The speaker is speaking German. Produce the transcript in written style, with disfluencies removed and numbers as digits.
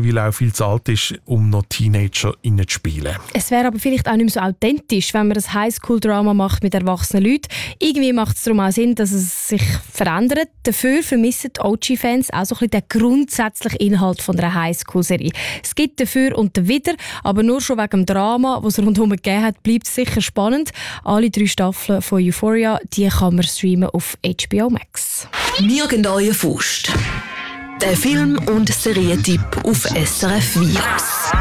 mittlerweile auch viel zu alt ist, um noch Teenager zu spielen. Es wäre aber vielleicht auch nicht mehr so authentisch, wenn man ein Highschool-Drama macht mit erwachsenen Leuten. Irgendwie macht es darum auch Sinn, dass es sich verändert. Dafür vermissen die OG-Fans auch so ein bisschen den grundsätzlichen Inhalt von einer Highschool-Serie. Es gibt dafür und dawider, aber nur schon wegen dem Drama, das es rundherum gegeben hat, bleibt es sicher spannend. Alle 3 Staffeln von Euphoria, die kann man streamen auf HBO Max. Nirgendwo Faust. Der Film- und Serientipp auf SRF Virus.